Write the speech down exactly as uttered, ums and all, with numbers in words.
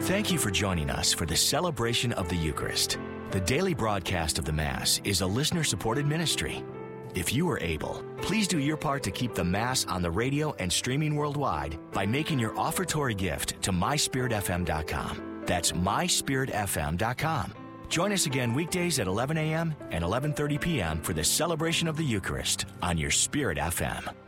Thank you for joining us for the celebration of the Eucharist. The daily broadcast of the Mass is a listener-supported ministry. If you are able, please do your part to keep the Mass on the radio and streaming worldwide by making your offertory gift to my spirit f m dot com. That's my spirit f m dot com. Join us again weekdays at eleven a.m. and eleven thirty p.m. for the celebration of the Eucharist on your Spirit F M.